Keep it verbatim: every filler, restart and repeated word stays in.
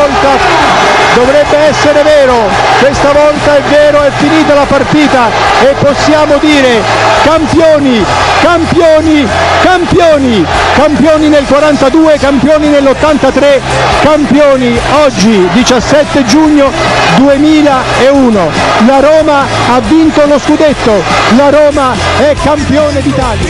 volta dovrebbe essere vero, questa volta è vero, è finita la partita e possiamo dire campioni, campioni, campioni, campioni nel quarantadue, campioni nell'ottantatré, campioni oggi diciassette giugno duemilauno. La Roma ha vinto lo scudetto, la Roma è campione d'Italia.